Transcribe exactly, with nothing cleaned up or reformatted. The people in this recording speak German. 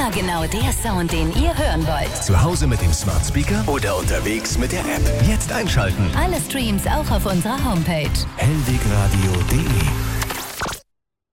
Immer genau der Sound, den ihr hören wollt. Zu Hause mit dem Smart Speaker oder unterwegs mit der App. Jetzt einschalten. Alle Streams auch auf unserer Homepage. hellwegradio punkt de